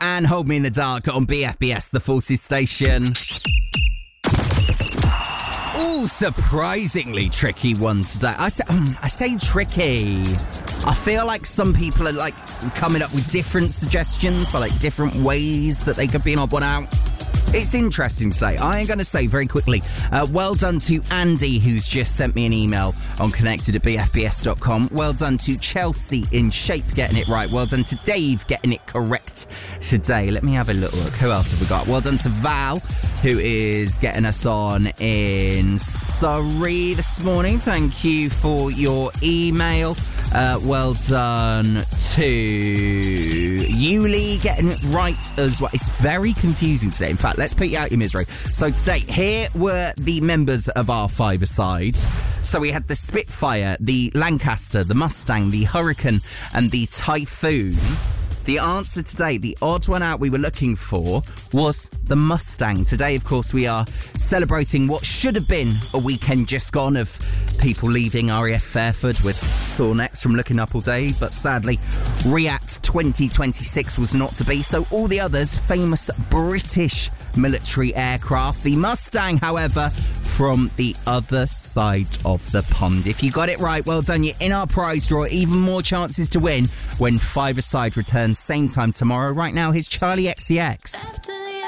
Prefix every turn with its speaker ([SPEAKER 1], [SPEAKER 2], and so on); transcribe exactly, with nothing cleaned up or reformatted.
[SPEAKER 1] and Hold Me in the Dark on B F B S, the Forces station. Ooh, surprisingly tricky one today. I say, um, I say tricky. I feel like some people are like coming up with different suggestions for like different ways that they could be an odd one out. It's interesting to say. I am going to say very quickly, uh, well done to Andy, who's just sent me an email on connected at b f b s dot com. Well done to Chelsea in Shape getting it right. Well done to Dave getting it correct today. Let me have a little look. Who else have we got? Well done to Val, who is getting us on in Surrey this morning. Thank you for your email. Uh, well done to Yuli getting it right as well. It's very confusing today. In fact, let's put you out your misery. So today, here were the members of our five-a-side. So we had the Spitfire, the Lancaster, the Mustang, the Hurricane, and the Typhoon. The answer today, the odd one out we were looking for, was the Mustang. Today, of course, we are celebrating what should have been a weekend just gone of people leaving R A F Fairford with sore necks from looking up all day. But sadly, React twenty twenty-six was not to be. So all the others, famous British military aircraft. The Mustang, however, from the other side of the pond. If you got it right, well done. You're in our prize draw. Even more chances to win when Five-a-Side returns same time tomorrow. Right now, here's Charlie X C X.
[SPEAKER 2] After